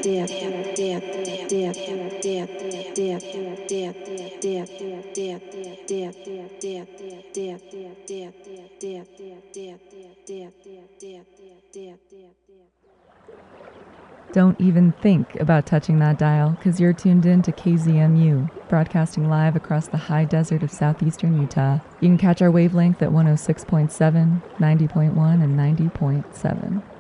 Don't even think about touching that dial, because you're tuned in to KZMU, broadcasting live across the high desert of southeastern Utah. You can catch our wavelength at 106.7, 90.1, and 90.7.